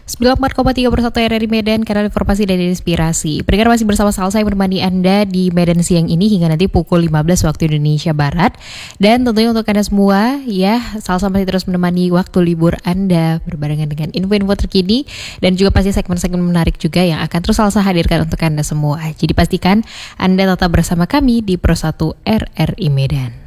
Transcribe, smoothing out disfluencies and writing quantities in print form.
94,3 RRI Medan, karena informasi dan inspirasi. Pendengar masih bersama Salsa yang menemani Anda di Medan siang ini hingga nanti pukul 15 waktu Indonesia Barat. Dan tentunya untuk Anda semua, ya, Salsa masih terus menemani waktu libur Anda berbarengan dengan info-info terkini dan juga pasti segmen-segmen menarik juga yang akan terus Salsa hadirkan untuk Anda semua. Jadi pastikan Anda tetap bersama kami di Pro 1 RRI Medan.